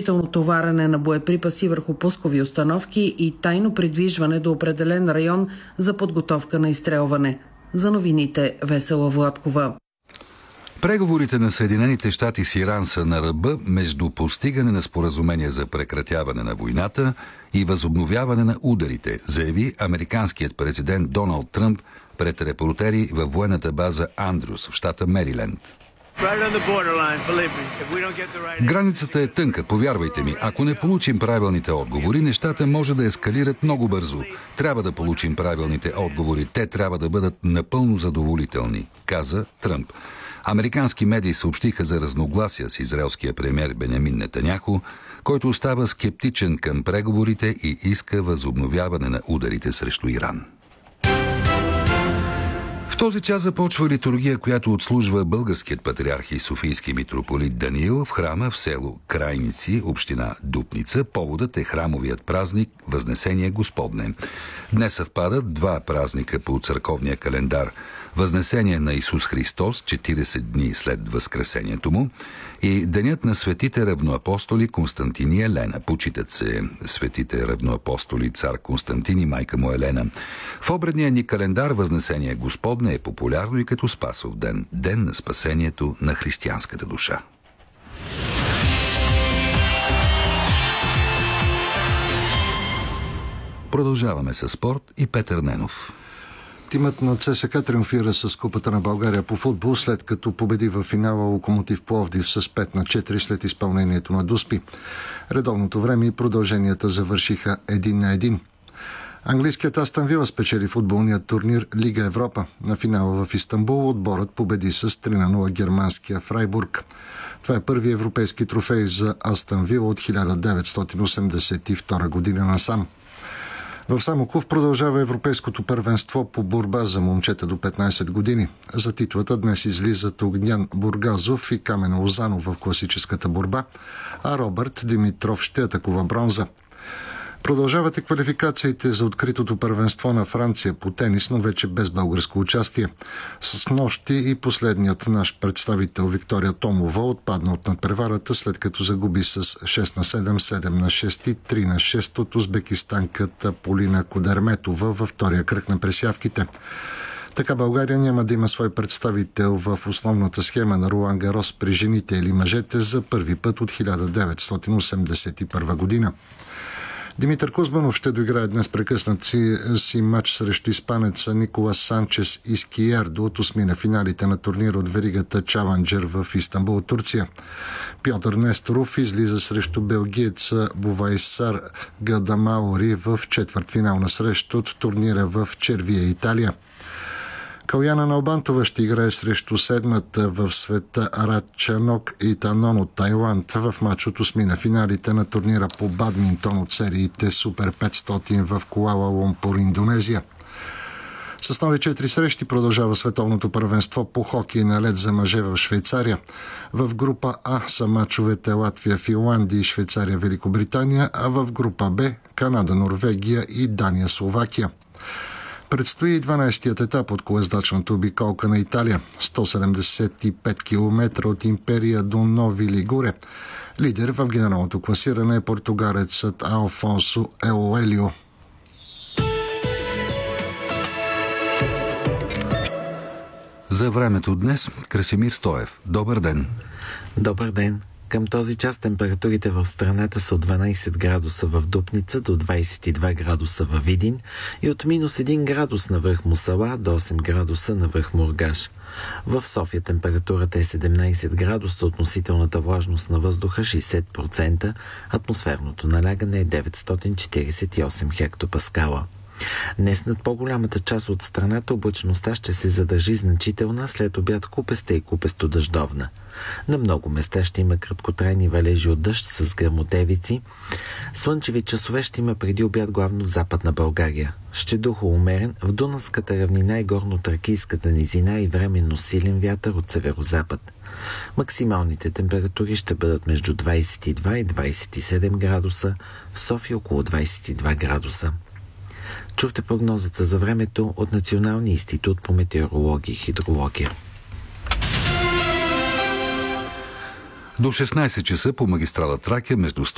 включително товарене на боеприпаси върху пускови установки и тайно придвижване до определен район за подготовка на изстрелване. За новините Весела Владкова. Преговорите на Съединените щати с Иран са на ръба между постигане на споразумение за прекратяване на войната и възобновяване на ударите, заяви американският президент Доналд Тръмп пред репортери във военната база Андрюс в щата Мериленд. Границата е тънка, повярвайте ми. Ако не получим правилните отговори, нещата може да ескалират много бързо. Трябва да получим правилните отговори. Те трябва да бъдат напълно задоволителни, каза Тръмп. Американски медии съобщиха за разногласия с израелския премиер Бенямин Нетаняху, който остава скептичен към преговорите и иска възобновяване на ударите срещу Иран. В този час започва литургия, която отслужва българският патриарх и софийски митрополит Даниил в храма в село Крайници, община Дупница. Поводът е храмовият празник Възнесение Господне. Днес съвпадат два празника по църковния календар. Възнесение на Исус Христос, 40 дни след възкресението му, и Денят на светите равноапостоли Константин и Елена. Почитат се светите равноапостоли цар Константин и майка му Елена. В обредния ни календар Възнесение Господне е популярно и като Спасов ден, ден на спасението на християнската душа. Продължаваме с спорт и Петър Ненов. Тимът на ЦСКА триумфира с Купата на България по футбол, след като победи в финала Локомотив Пловдив с 5-4 след изпълнението на Дуспи. Редовното време и продълженията завършиха 1-1. Английският Астън Вила спечели футболният турнир Лига Европа. На финала в Истанбул отборът победи с 3-0 германския Фрайбург. Това е първи европейски трофей за Астън Вила от 1982 година насам. В Самоков продължава европейското първенство по борба за момчета до 15 години. За титлата днес излизат Огнян Бургазов и Камен Лозанов в класическата борба, а Робърт Димитров ще атакува бронза. Продължават и квалификациите за откритото първенство на Франция по тенис, но вече без българско участие. С нощи и последният наш представител Виктория Томова отпадна от надпреварата, след като загуби с 6-7, 7-6 и 3-6 от узбекистанката Полина Кудерметова във втория кръг на пресявките. Така България няма да има свой представител в основната схема на Ролан Гарос при жените или мъжете за първи път от 1981 година. Димитър Кузманов ще доиграе днес прекъснат си матч срещу испанеца Николас Санчес Искиердо от осми на финалите на турнира от веригата Чаланджер в Истанбул, Турция. Пьотър Несторов излиза срещу белгиеца Бувайсар Гадамаори в четвъртфинална среща от турнира в Червия, Италия. Каляна Налбантова ще играе срещу седмата в света Радчанок Итанон от Тайланд в матч от осми на финалите на турнира по бадминтон от сериите Супер 500 в Куала Лумпур, Индонезия. С нови 4 срещи продължава световното първенство по хокей на лед за мъже в Швейцария. В група А са мачовете Латвия, Финландия и Швейцария, Великобритания, а в група Б Канада, Норвегия и Дания, Словакия. Предстои 12-тият етап от колездачната обиколка на Италия. 175 км от Империя до Нови Лигуре. Лидер в генералното класиране е португалецът Алфонсо Елелио. За времето днес Красимир Стоев. Добър ден! Добър ден! Към този час температурите в страната са от 12 градуса в Дупница до 22 градуса във Видин и от минус 1 градус на връх Мусала до 8 градуса на връх Мургаш. В София температурата е 17 градуса, относителната влажност на въздуха 60%, атмосферното налягане е 948 хектопаскала. Днес над по-голямата част от страната облачността ще се задържи значителна, след обяд купеста и купесто-дъждовна. На много места ще има краткотрайни валежи от дъжд с гръмотевици. Слънчеви часове ще има преди обяд главно в Западна България. Ще духо умерен в Дунавската равнина и горно-тракийската низина и временно силен вятър от северозапад. Максималните температури ще бъдат между 22 и 27 градуса, в София около 22 градуса. Чухте прогнозата за времето от Националния институт по метеорология и хидрология. До 16 часа по магистрала Тракия между